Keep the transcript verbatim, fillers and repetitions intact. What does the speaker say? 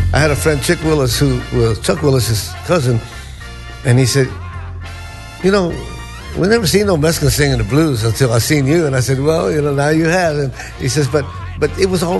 I had a friend, Chick Willis, who was Chuck Willis's cousin, and he said, you know, we never seen no Mexican singing the blues until I seen you. And I said, well, you know, now you have. And he says, but but it was all